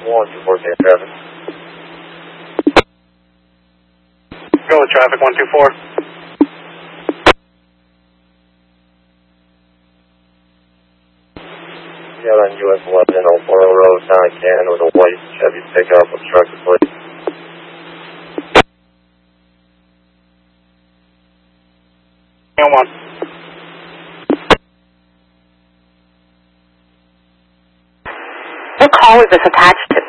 124 traffic. Go with traffic 124. Out on US 11 Old Borough Road, Sonic Cannon with a white Chevy pickup obstructed plate. What call is this attached to?